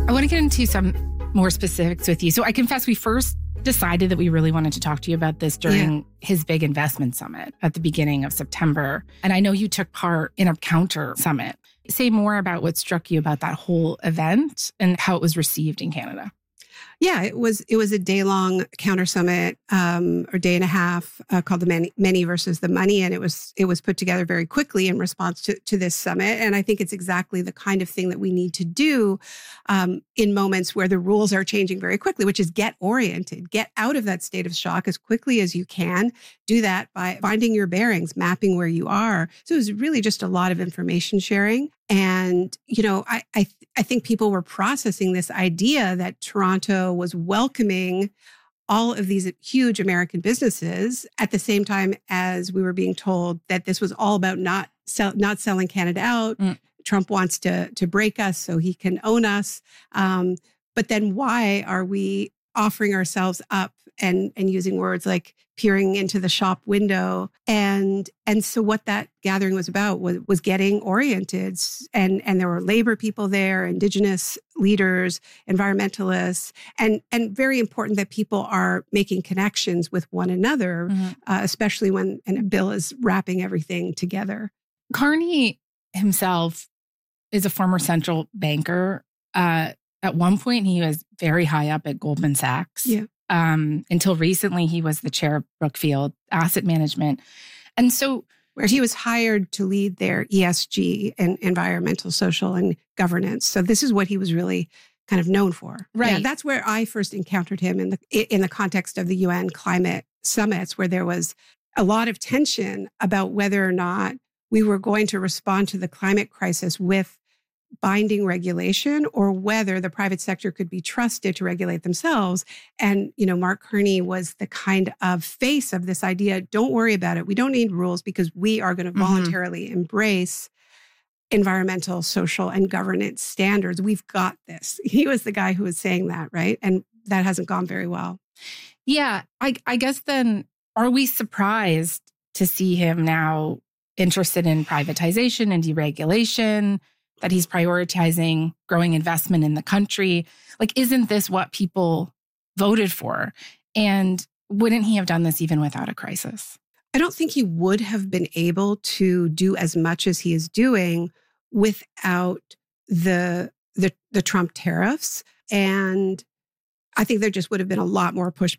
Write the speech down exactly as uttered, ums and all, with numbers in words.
I want to get into some more specifics with you. So I confess we first decided that we really wanted to talk to you about this during yeah. his big investment summit at the beginning of September. And I know you took part in a counter summit. Say more about what struck you about that whole event and how it was received in Canada. Yeah, it was it was a day-long counter summit, um, or day and a half, uh, called the Many, Many versus the Money, and it was it was put together very quickly in response to, to this summit. And I think it's exactly the kind of thing that we need to do um, in moments where the rules are changing very quickly, which is get oriented, get out of that state of shock as quickly as you can. Do that by finding your bearings, mapping where you are. So it was really just a lot of information sharing. And, you know, I, I, I think people were processing this idea that Toronto was welcoming all of these huge American businesses at the same time as we were being told that this was all about not sell, not selling Canada out. Mm. Trump wants to, to break us so he can own us. Um, but then why are we offering ourselves up and, and using words like peering into the shop window? And, and so what that gathering was about was, was getting oriented. And, and there were labor people there, Indigenous leaders, environmentalists, and, and very important that people are making connections with one another, mm-hmm. uh, especially when and a bill is wrapping everything together. Carney himself is a former central banker. Uh, at one point, he was very high up at Goldman Sachs. Yeah. Um, until recently, he was the chair of Brookfield Asset Management. And so where he was hired to lead their E S G and environmental, social, and governance. So this is what he was really kind of known for. Right. Yeah, that's where I first encountered him in the in the context of the U N climate summits, where there was a lot of tension about whether or not we were going to respond to the climate crisis with binding regulation or whether the private sector could be trusted to regulate themselves. And, you know, Mark Carney was the kind of face of this idea. Don't worry about it. We don't need rules because we are going to voluntarily mm-hmm. embrace environmental, social, and governance standards. We've got this. He was the guy who was saying that, right? And that hasn't gone very well. Yeah. I, I guess then, are we surprised to see him now interested in privatization and deregulation, that he's prioritizing growing investment in the country? Like, isn't this what people voted for? And wouldn't he have done this even without a crisis? I don't think he would have been able to do as much as he is doing without the the, the Trump tariffs. And I think there just would have been a lot more push